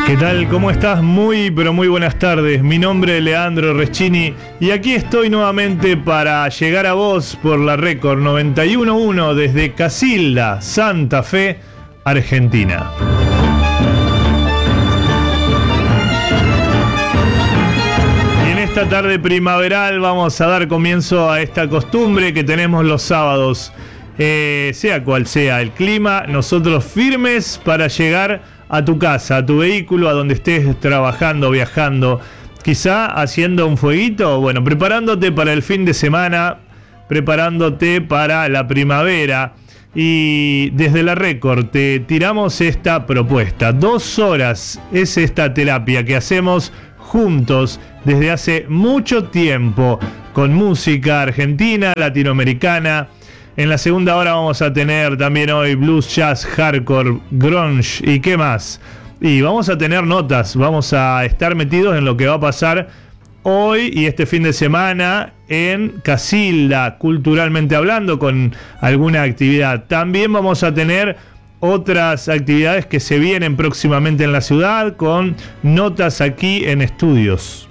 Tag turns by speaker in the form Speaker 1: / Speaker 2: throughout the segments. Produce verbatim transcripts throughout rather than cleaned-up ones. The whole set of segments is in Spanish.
Speaker 1: ¿Qué tal? ¿Cómo estás? Muy, pero muy buenas tardes. Mi nombre es Leandro Reschini y aquí estoy nuevamente para llegar a vos por la Record noventa y uno punto uno desde Casilda, Santa Fe, Argentina. Y en esta tarde primaveral vamos a dar comienzo a esta costumbre que tenemos los sábados. Eh, sea cual sea el clima, nosotros firmes para llegar a tu casa, a tu vehículo, a donde estés trabajando, viajando, quizá haciendo un fueguito, bueno, preparándote para el fin de semana, preparándote para la primavera. Y desde la Record te tiramos esta propuesta. Dos horas es esta terapia que hacemos juntos desde hace mucho tiempo, con música argentina, latinoamericana. En la segunda hora vamos a tener también hoy blues, jazz, hardcore, grunge y qué más. Y vamos a tener notas, vamos a estar metidos en lo que va a pasar hoy y este fin de semana en Casilda, culturalmente hablando, con alguna actividad. También vamos a tener otras actividades que se vienen próximamente en la ciudad, con notas aquí en estudios.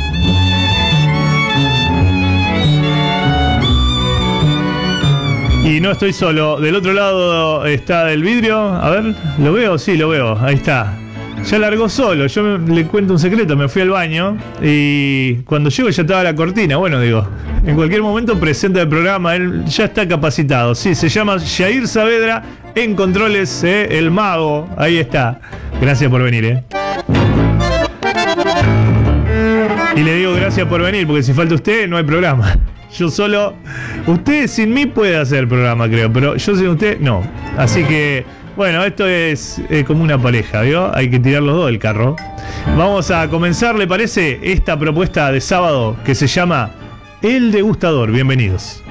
Speaker 1: Y no estoy solo, del otro lado está el vidrio, a ver, ¿lo veo? Sí, lo veo, ahí está. Ya largó solo, yo me, le cuento un secreto, me fui al baño y cuando llego ya estaba la cortina. Bueno, digo, en cualquier momento presenta el programa, él ya está capacitado. Sí, se llama Jair Saavedra en controles, eh, el mago, ahí está. Gracias por venir, eh. Y le digo gracias por venir, porque si falta usted no hay programa. Yo solo, usted sin mí puede hacer el programa, creo, pero yo sin usted no. Así que, bueno, esto es eh, como una pareja, ¿vio? Hay que tirar los dos del carro. Vamos a comenzar, ¿le parece? Esta propuesta de sábado que se llama El Degustador. Bienvenidos.